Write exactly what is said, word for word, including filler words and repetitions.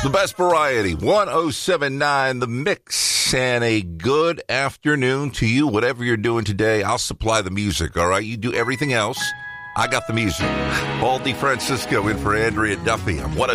The best variety, one oh seven point nine The Mix, and a good afternoon to you. Whatever you're doing today, I'll supply the music, all right? You do everything else. I got the music. Paul DeFrancisco in for Andrea Duffy. I'm one oh